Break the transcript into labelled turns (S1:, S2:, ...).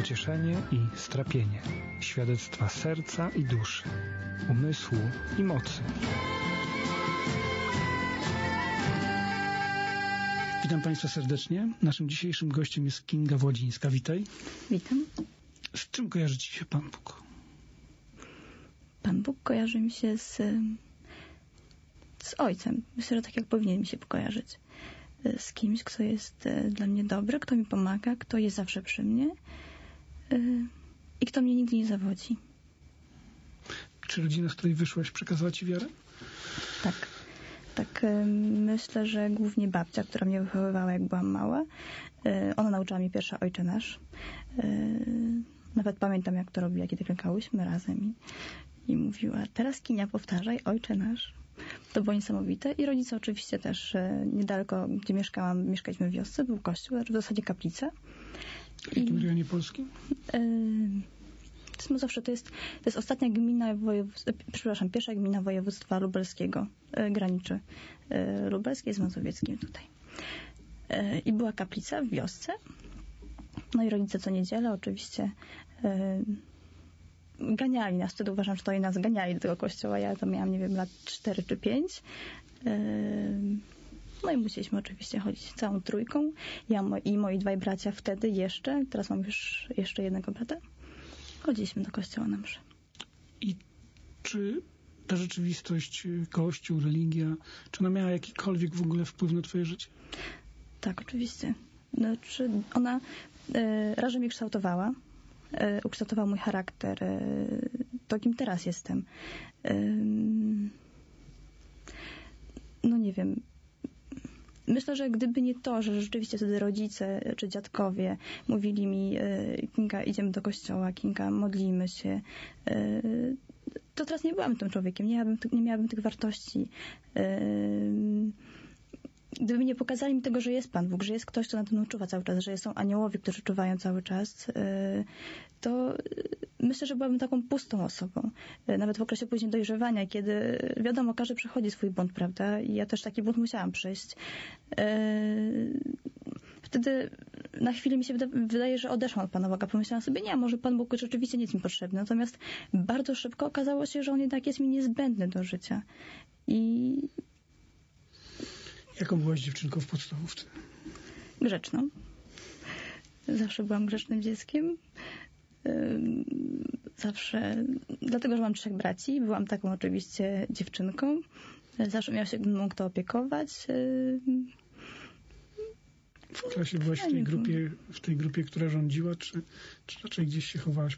S1: pocieszenie i strapienie, świadectwa serca i duszy, umysłu i mocy. Witam Państwa serdecznie. Naszym dzisiejszym gościem jest Kinga Włodzińska. Witaj.
S2: Witam.
S1: Z czym kojarzy Ci się Pan Bóg?
S2: Pan Bóg kojarzy mi się z Ojcem. Myślę, że tak jak powinien mi się kojarzyć. Z kimś, kto jest dla mnie dobry, kto mi pomaga, kto jest zawsze przy mnie i kto mnie nigdy nie zawodzi.
S1: Czy rodzina, z której wyszłaś, przekazała Ci wiarę?
S2: Tak, myślę, że głównie babcia, która mnie wychowywała, jak byłam mała. Ona nauczyła mnie pierwsza Ojcze Nasz. Nawet pamiętam, jak to robiła, kiedy klękałyśmy razem i mówiła: teraz, Kinia, powtarzaj Ojcze Nasz. To było niesamowite. I rodzice oczywiście też niedaleko, gdzie mieszkaliśmy w wiosce, był kościół, w zasadzie kaplica.
S1: W jakim rejonie Polski?
S2: To jest ostatnia gmina pierwsza gmina województwa lubelskiego. Graniczy lubelskie z mazowieckim tutaj. I była kaplica w wiosce. No i rodzice co niedzielę oczywiście ganiali nas. Wtedy uważam, że to i nas ganiali do tego kościoła. Ja to miałam, nie wiem, lat 4 czy 5. No i musieliśmy oczywiście chodzić całą trójką. Ja i moi dwaj bracia wtedy jeszcze. Teraz mam już jeszcze jednego brata. Chodziliśmy do kościoła na mszę. I
S1: czy ta rzeczywistość, kościół, religia, czy ona miała jakikolwiek w ogóle wpływ na twoje życie?
S2: Tak, oczywiście. Znaczy ona raz, że mnie kształtowała, ukształtowała mój charakter, to kim teraz jestem. No nie wiem. Myślę, że gdyby nie to, że rzeczywiście wtedy rodzice czy dziadkowie mówili mi: Kinga, idziemy do kościoła, Kinga, modlimy się, to teraz nie byłam tym człowiekiem, nie miałabym tych wartości. Gdyby nie pokazali mi tego, że jest Pan Bóg, że jest ktoś, kto nade mną czuwa cały czas, że są aniołowie, którzy czuwają cały czas, to myślę, że byłabym taką pustą osobą. Nawet w okresie później dojrzewania, kiedy wiadomo, każdy przechodzi swój błąd, prawda? I ja też taki błąd musiałam przejść. Wtedy na chwilę mi się wydaje, że odeszłam od Pana Boga. Pomyślałam sobie: nie, może Pan Bóg rzeczywiście nie jest mi potrzebny. Natomiast bardzo szybko okazało się, że On jednak jest mi niezbędny do życia.
S1: Jaką byłaś dziewczynką w podstawówce?
S2: Grzeczną. Zawsze byłam grzecznym dzieckiem. Zawsze, dlatego że mam 3 braci, byłam taką oczywiście dziewczynką. Zawsze miał się mną kto opiekować.
S1: W klasie byłaś w tej grupie, która rządziła, czy raczej gdzieś się chowałaś